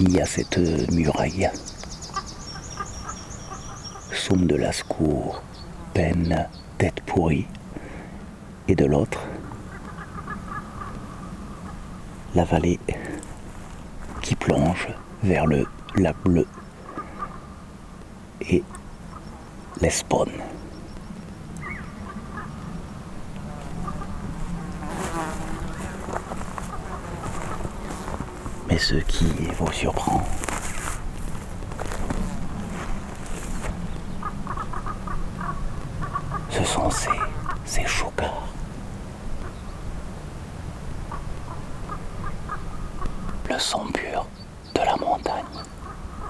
il y a cette muraille. Somme de Lascours, peine, tête pourrie. Et de l'autre, la vallée qui plonge vers le lac bleu et l'Espagne. Mais ce qui vous surprend, ce sont ces choucars. Le sang pur de la montagne.